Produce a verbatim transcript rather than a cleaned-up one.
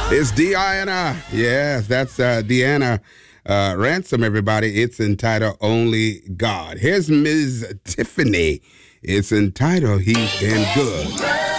It's Deanna. Yes, that's uh, Deanna uh, Ransom, everybody. It's entitled Only God. Here's Miz Tiffany. It's entitled He's Been Good.